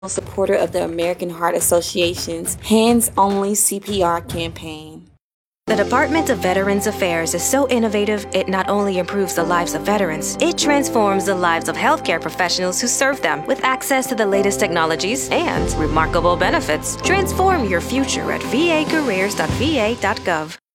supporter of the American Heart Association's Hands Only CPR campaign. The Department of Veterans Affairs is so innovative, it not only improves the lives of veterans, it transforms the lives of healthcare professionals who serve them with access to the latest technologies and remarkable benefits. Transform your future at vacareers.va.gov.